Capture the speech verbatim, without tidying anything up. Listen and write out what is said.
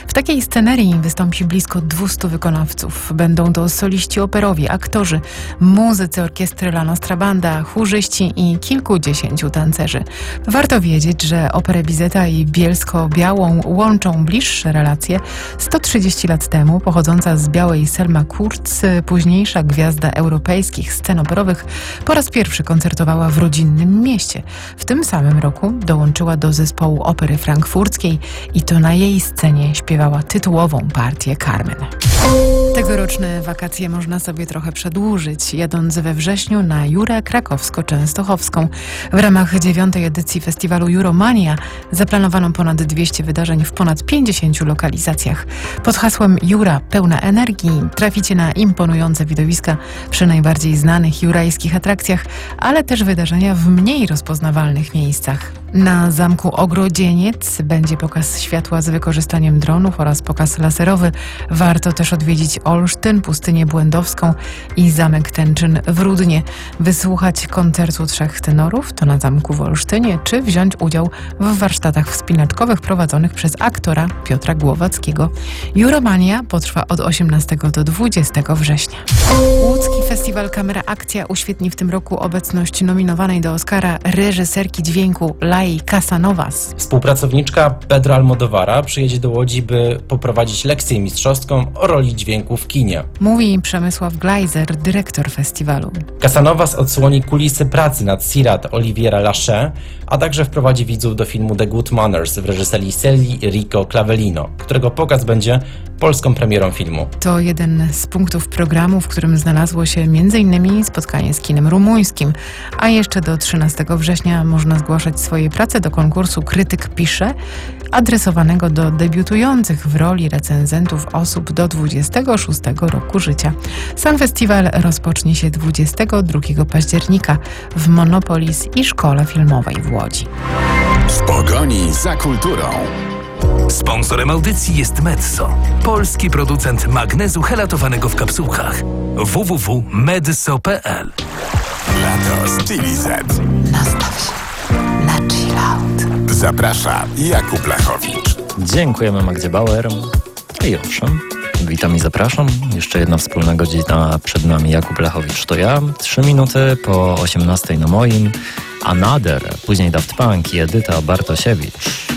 W takiej scenerii wystąpi blisko dwieście wykonawców. Będą to soliści operowi, aktorzy, muzycy orkiestry La Nostra Banda, chórzyści i kilkudziesięciu tancerzy. Warto wiedzieć, że operę Bizeta i Bielsko-Białą łączą bliższe relacje. sto trzydzieści lat temu pochodząca z Białej Selma Kurz, późniejsza gwiazda europejskich scen operowych, po raz pierwszy koncertowała w rodzinnym mieście. W tym samym roku dołączyła do zespołu opery frankfurckiej i to na jej scenie śpiewała tytułową partię Carmen. Tegoroczne wakacje można sobie trochę przedłużyć, jadąc we wrześniu na Jurę Krakowsko-Częstochowską. W ramach dziewiątej edycji festiwalu Euromania zaplanowano ponad dwieście wydarzeń w ponad pięćdziesięciu lokalizacjach. Pod hasłem Jura pełna energii traficie na imponujące widowiska przy najbardziej znanych jurajskich atrakcjach, ale też wydarzenia w mniej rozpoznawalnych miejscach. Na zamku Ogrodzieniec będzie pokaz światła z wykorzystaniem dronów oraz pokaz laserowy. Warto też odwiedzić Olsztyn, Pustynię Błędowską i Zamek Tęczyn w Rudnie. Wysłuchać koncertu trzech tenorów, to na zamku w Olsztynie, czy wziąć udział w warsztatach wspinaczkowych prowadzonych przez aktora Piotra Głowackiego. Euromania potrwa od osiemnastego do dwudziestego września. Łódzki Festiwal Kamera Akcja uświetni w tym roku obecność nominowanej do Oscara reżyserki dźwięku Lai Casanovas. Współpracowniczka Pedro Almodovara przyjedzie do Łodzi, by poprowadzić lekcję mistrzowską o roli dźwięku w kinie. Mówi Przemysław Glajzer, dyrektor festiwalu. Casanovas odsłoni kulisy pracy nad Sirat Oliviera Lache, a także wprowadzi widzów do filmu The Good Manners w reżyserii Celi Rico Clavellino, którego pokaz będzie polską premierą filmu. To jeden z punktów programu, w którym znalazło się między innymi spotkanie z kinem rumuńskim, a jeszcze do trzynastego września można zgłaszać swoje prace do konkursu Krytyk Pisze, adresowanego do debiutujących w roli recenzentów osób do dwudziestego szóstego roku życia. Sam festiwal rozpocznie się dwudziestego drugiego października w Monopolis i Szkole Filmowej w Łodzi. W pogoni za kulturą. Sponsorem audycji jest Medso, polski producent magnezu helatowanego w kapsułkach. w w w kropka medso kropka p l. Lato z Chili Z. Nastaw się na chill out. Zaprasza Jakub Lachowicz. Dziękujemy Magdzie Bauer. I owszem, witam i zapraszam. Jeszcze jedna wspólna godzina przed nami. Jakub Lachowicz to ja. Trzy minuty po osiemnastej na moim. Another, później Daft Punk i Edyta Bartosiewicz.